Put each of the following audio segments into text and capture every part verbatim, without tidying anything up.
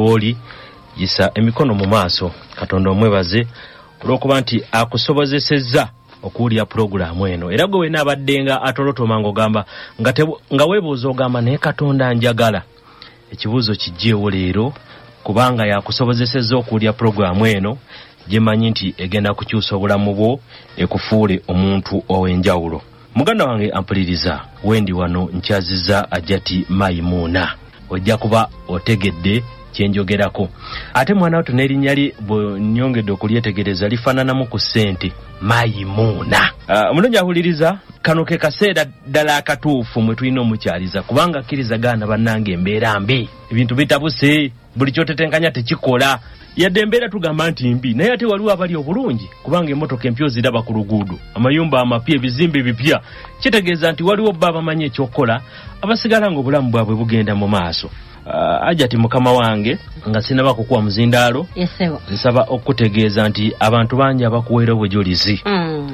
woli yisa emikono mu maaso Katonda omwebaze olwokuba nti akusobozesezza okuwulira programu eno era gwe nabaddenga atolotoma ng'ogamba nga nga weebuuza ogamba naye Katonda njagala ekibuuzo kijjeewo leero kubanga yakusobozesezza okuwulira programu eno gyemanyi nti egenda kukyusa obulamu bwo ekufuule omuntu ow'enjawulo. Muganda wange ampuliriza wendi wano nkyazizza Ajati Maimuna ojja kuba otegedde kyenjogerako ate mwana wato n'erinnya li bwe nnyongedde okulyetegereza lifaananamu ku ssente Maimuna. Uh, mulungi awuliriza kano ke kaseera ddala akatuufu mwe tulina omukyaliza kubanga akkirizagana bannange embeera mbi ebintu bitabuse buli kyotetenkanya tekikola yadde embeera tugamba nti mbi naye ate waliwo abali obulungi kubanga emmotoka empyo ziraba ku luguudo amayumba amapya ebizimbe bipya kitegeeza nti waliwo bba abamanyi ekyokukola abasigala nga obulamu bwabwe bugenda mu maaso. Uh, Ajati mukama wange nga sinaba kukuwa muzindaalo yesewo nsaba okutegeeza nti abantu bangi abakuweera obujulizi mm.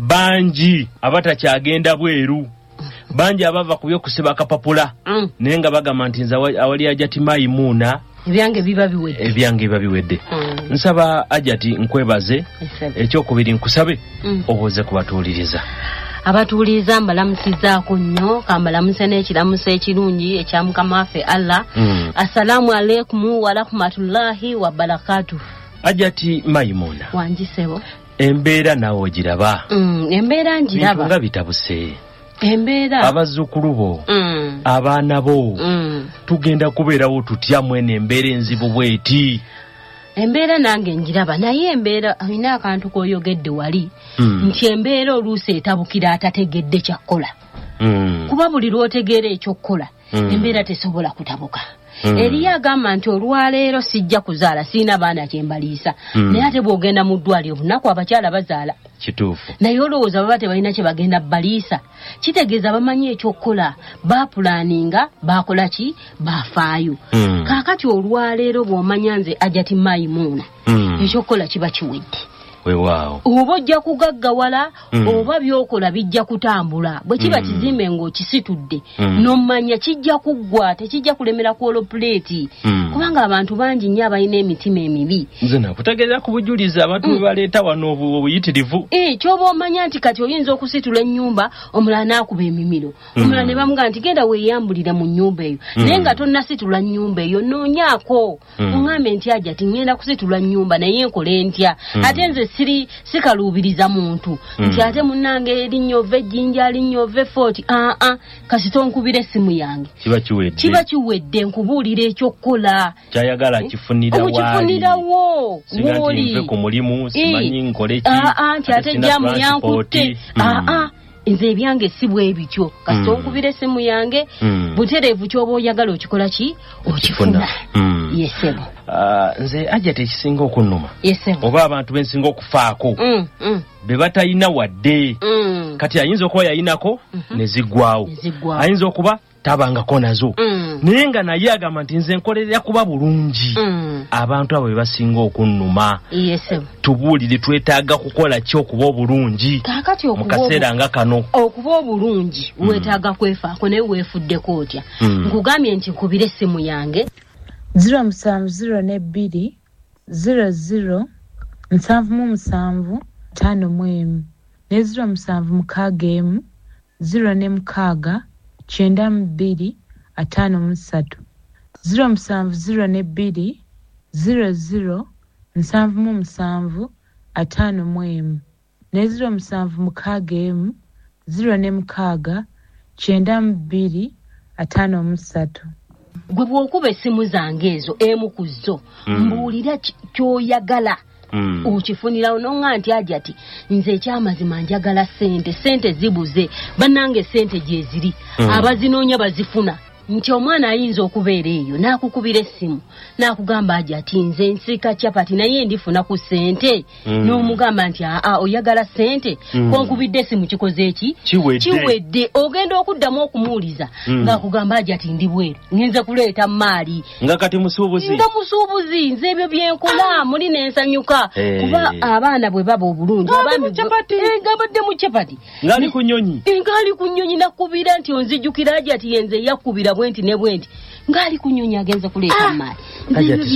bangi abatakyagenda bweru bangi abava ku byokusiba akapapula mm. naye nga bagamba nti nze awali Ajati Maimuna ebyange biba biwedde ebyange biba biwedde mm. nsaba Ajati nkwebaze ekyokubiri nkusabe mm. obuuze kubatuuliriza abatuuliza mbalamusizaako nnyo kambalamusa n'ekiramuso ekirungi ekya Mukama waffe Allah mm. assalamu alaikum wa rahmatullahi wa barakatuh. Ajati Maimuna wanjisebo embeera nawe ogiraba mm. embeera njiraba nga bitabuse embeera abazzukulu bo mm. abaana bo mm. tugenda kubeerawo tutya mwene embeera enzibu bweti embeera nange njiraba naye embeera alina akantu koyogedde wali mm. nti embeera oluusi etabukira atategedde kyakkola mm. kuba buli lwotegeera ekyokkola mm. embeera tesobola kutabuka mm. eriyo agamba nti olwaleero sijja kuzaala siina baana kyembaliisa mm. naye ate bw'ogenda mu ddwaliro bunaku abakyala bazaala kituufu naye olowooza baba tebalina kye bagenda baliisa kitegeeza bamanyi ekyokkola baapulaninga bakola ki baafaayo mm. kaakati olwaleero bw'omanya nze Ajati Maimuna mm. ekyokkola kiba kiwedde weewaawo oba ojja kugaggawala mm. oba byokola bijja kutambula bwe kiba mm. kizimbe ng'okisitudde mm. n'omanya kijja kuggwa tekijja kulemera kwolo puleeti mm. kubanga abantu bangi nnyo abalina emitima emibi nze nakutegeeza ku bujulizi abantu mm. baleeta wano obuyitirivu eh ky'oba omanya nti kati oyinza okusitula ennyumba omulala n'akuba emimiro mm. omulala ne bamugamba nti genda weeyambulira mu nnyumba eyo mm. naye nga tonnasitula nnyumba eyo noonyaako mm. oŋŋambe nti Ajati ngenda kusitula nnyumba naye nkole ntya mm. ate nze siri sikaluubiriza muntu mm. nti ate munnange erinnyo ove ejjinja linnyo ove forty aa uh -uh. kasito nkubira essimu yange kiba kiwedde kiba kiwedde nkubuulira ekyokkola kyayagala kifunira waali kifunirawo woli ku mulimu simanyi nkole ki aa nti ate jamu yankutte aa nze ebyange si bwe bityo kasito mm. nkubira essimu yange mm. butereevu ky'oba oyagala okikola ki okifuna mm. yesebo Uh, nze Ajati ekisinga okunnuma yesebo oba abantu bensinga okufaako mm, mm. be batalina wadde mm. kati ayinza okuba yayinako mm -hmm. ne ziggwawo ayinza okuba tabangako nazo mm. naye nga naye agamba nti nze nkolerera kuba bulungi mm. abantu abo be basinga okunnuma yesebo tubuulire twetaaga kukola ki okuba obulungi kakati mu kaseera nga kano okuba obulungi mm. weetaaga kwefaako naye weefuddeko otya mm. nkugambye nti nkubira essimu yange zero musanvu zero ne bbiri zero zero nsanvu mu musanvu ttaano mu emu ne zero musanvu mukaaga emu zero ne mukaaga kyenda mu bbiri ataano mu ssatu zero musanvu zero ne bbiri zero zero nsanvu mu musanvu ataano mu emu ne zero musanvu mukaaga emu zero ne mukaaga kyenda mu bbiri ataano mu ssatu. Gwe bw'okuba essimu zange ezo emu ku zo mm. mbuulira ky'oyagala mm. okifunira ononga nti Ajati nze ekyamazima njagala ssente ssente zibuze bannange ssente gye ziri mm. abazinoonya bazifuna nti omwana ayinza okubeera eyo n'akukubira essimu n'akugamba Ajati nze nsika capati naye ndifuna ku ssente mm. n'omugamba nti aa oyagala ssente mm. konkubidde essimu kikoze eki kiwedde ogenda okuddamu okumuuliza mm. ng'akugamba Ajati ndi bweru ngenze kuleeta maali nga kati musuubuzi nga musuubuzi nze ebyo byenkola ah. muli n'ensanyuka hey. kuba abaana bwe baba obulungi abami ngabadde mu capati ngali ku nnyonyi ngali ku nnyonyi nakubira nti onzijjukira Ajati yenze yakubira bwenti ne bwenti ngali ku nnyonyi agenze kuleeta maali